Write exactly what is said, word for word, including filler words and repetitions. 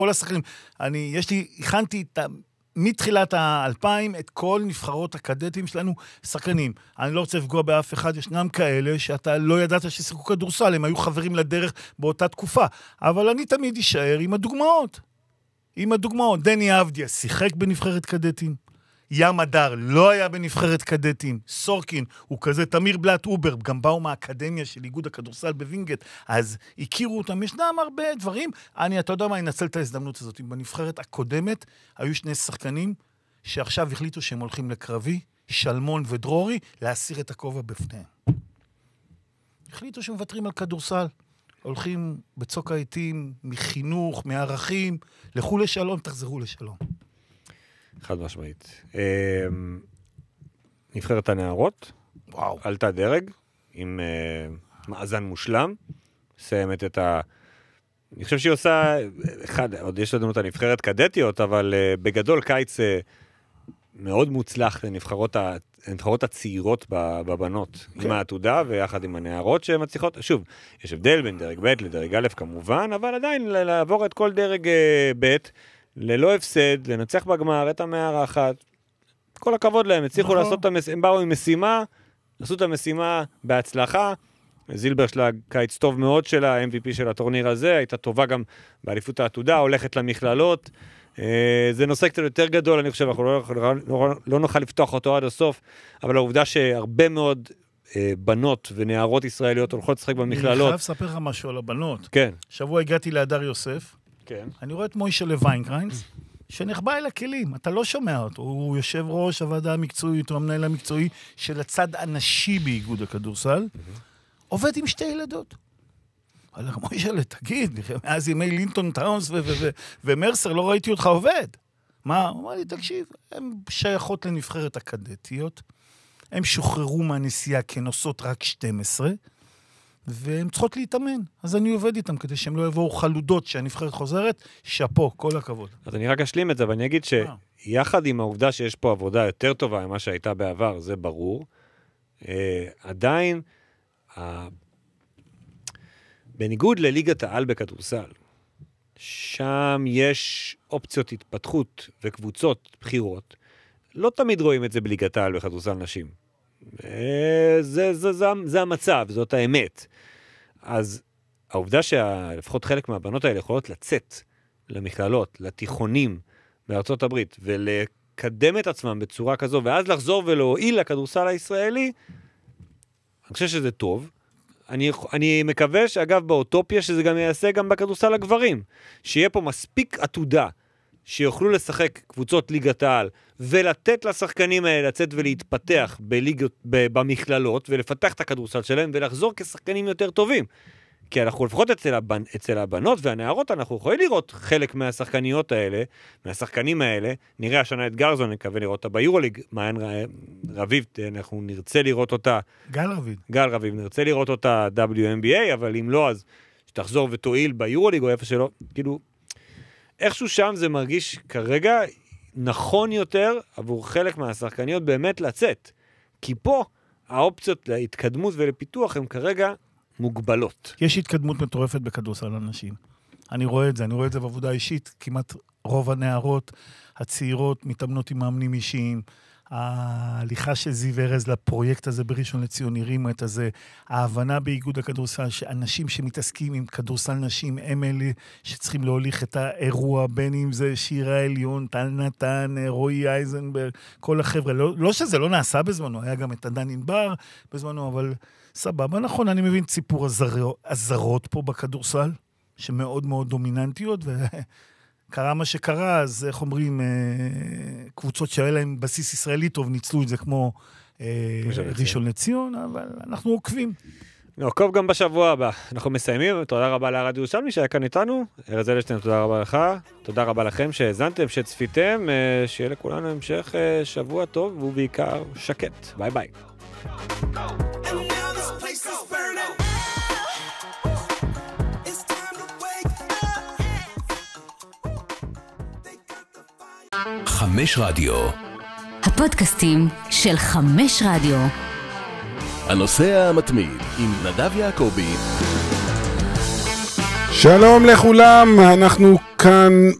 כל השחקנים. אני, יש לי, הכנתי את, מתחילת האלפיים את כל נבחרות הקדטים שלנו, שחקנים. אני לא רוצה לפגוע באף אחד, ישנם כאלה שאתה לא ידעת ששיחקו כדורסל, הם היו חברים לדרך באותה תקופה. אבל אני תמיד אשאר עם הדוגמאות. עם הדוגמאות. דני אבדיה שיחק בנבחרת קדטים. ים הדר לא היה בנבחרת קדטים. סורקין הוא כזה, תמיר בלט אובר, גם באו מהאקדמיה של איגוד הכדורסל בווינגייט, אז הכירו אותם. ישנם הרבה דברים. אני, אתה יודע מה, אני אנצל את ההזדמנות הזאת. בנבחרת הקודמת היו שני שחקנים שעכשיו החליטו שהם הולכים לקרבי, שלמון ודרורי, להסיר את הכובע בפניהם. החליטו שמוותרים על כדורסל. הולכים בצוק העיתים, מחינוך, מערכים, לכו לשלום, תחזרו לשלום. חד משמעית. נבחרת הנערות, וואו. עלתה דרג, עם מאזן מושלם, סיימת את ה... אני חושב שהיא עושה, אחד, עוד יש לנו את הנבחרת קדטיות, אבל בגדול קיץ מאוד מוצלח לנבחרות ה... הנבחרות הצעירות בבנות, okay. עם העתודה ויחד עם הנערות שמצליחות, שוב, יש הבדל בין דרג ב' לדרג א' כמובן, אבל עדיין לעבור את כל דרג ב' ללא הפסד, לנצח בגמר את המארחת, כל הכבוד להם, הצליחו לעשות את המשימה, הם באו עם משימה, עשו את המשימה בהצלחה, זילבר שלה קיץ טוב מאוד שלה, ה-אם וי פי של הטורניר הזה, הייתה טובה גם באליפות העתודה, הולכת למכללות, זה נושא קצת יותר גדול, אני חושב, אנחנו לא, לא, לא נוכל לפתוח אותו עד הסוף, אבל העובדה שהרבה מאוד בנות ונערות ישראליות הולכות לשחק במכללות. אני חייב לספר לך משהו על הבנות. כן. שבוע הגעתי להדר יוסף, כן. אני רואה את מוישה לוויינקריינס, שנחבא אל הכלים, אתה לא שומע אותו, הוא יושב ראש הוועדה המקצועית, הוא המנהל המקצועי של הצד הנשי באיגוד הכדורסל, עובד עם שתי ילדות. אבל מוישה, תגיד, מאז ימי לינטון טאונס ומרסר, לא ראיתי אותך עובד. מה? הוא אמר לי, תקשיב, הן שייכות לנבחרת הקדטיות, הן שוחררו מהנסיעה כנוסות רק שתים עשרה, והן צריכות להתאמן. אז אני עובד איתם כדי שהן לא יבואו חלודות שהנבחרת חוזרת, שפו, כל הכבוד. אז אני רק אשלים את זה, ואני אגיד שיחד עם העובדה שיש פה עבודה יותר טובה ממה שהייתה בעבר, זה ברור, עדיין, בניגוד לליגת העל בכדורסל, שם יש אופציות התפתחות וקבוצות בחירות, לא תמיד רואים את זה בליגת העל בכדורסל נשים. זה, זה, זה, זה המצב, זאת האמת. אז העובדה שלפחות חלק מהבנות האלה יכולות לצאת למכללות, לתיכונים בארצות הברית, ולקדם את עצמם בצורה כזו, ואז לחזור ולהועיל לכדורסל הישראלי, אני חושב שזה טוב. אני, אני מקווה שאגב באוטופיה שזה גם יעשה גם בכדורסל הגברים, שיהיה פה מספיק עתודה, שיוכלו לשחק קבוצות ליגת העל, ולתת לשחקנים האלה לצאת ולהתפתח בליגות, במכללות, ולפתח את הכדורסל שלהם, ולחזור כשחקנים יותר טובים. כי אנחנו לפחות אצל, הבנ... אצל הבנות והנערות, אנחנו יכולים לראות חלק מהשחקניות האלה, מהשחקנים האלה, נראה השנה את גרזון, אני מקווה לראות אותה ביורוליג, מעיין רביב, אנחנו נרצה לראות אותה, גל רביב. גל רביב, נרצה לראות אותה דאבליו אן בי איי, אבל אם לא, אז שתחזור ותועיל ביורוליג, או איפה שלא, כאילו, איכשהו שם זה מרגיש כרגע נכון יותר, עבור חלק מהשחקניות באמת לצאת. כי פה, האופציות להתקדמות ולפיתוח הם כרגע מוגבלות. יש התקדמות מטורפת בכדורסל אנשים. אני רואה את זה, אני רואה את זה בעבודה אישית, כמעט רוב הנערות הצעירות מתאמנות עם מאמנים אישיים, ההליכה של זיו ארז לפרויקט הזה בראשון לציון הרימו את הזה, ההבנה באיגוד הכדורסל שאנשים שמתעסקים עם כדורסל נשים הם אלה שצריכים להוליך את האירוע, בין אם זה שירה עליון, טל נתן, רועי אייזנברג, כל החבר'ה, לא, לא שזה לא נעשה בזמנו, היה גם את עדן ענבר בזמנו, אבל סבבה, נכון, אני מבין ציפור הזרות פה בכדורסל, שמאוד מאוד דומיננטיות, וקרה מה שקרה, אז איך אומרים, קבוצות שהיה להם בסיס ישראלי טוב, ניצלו את זה כמו ראשון לציון, אבל אנחנו עוקבים. נעקוב גם בשבוע הבא. אנחנו מסיימים, תודה רבה לרדיו ירושלמי שהיה כאן איתנו, ארז אלשטיין, תודה רבה לך, תודה רבה לכם שהזנתם, שצפיתם, שיהיה לכולנו המשך שבוע טוב, ובעיקר שקט. ביי ביי. חמש רדיו. הפודקאסטים של חמש רדיו. הנושא המתמיד עם נדב יעקבי. שלום לכולם, אנחנו כאן